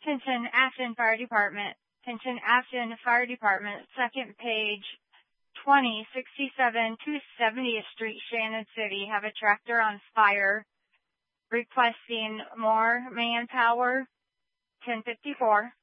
Attention Afton Fire Department. Attention Afton Fire Department. Second page, 2067 to 70th Street, Shannon City. Have a tractor on fire. Requesting more manpower. 1054.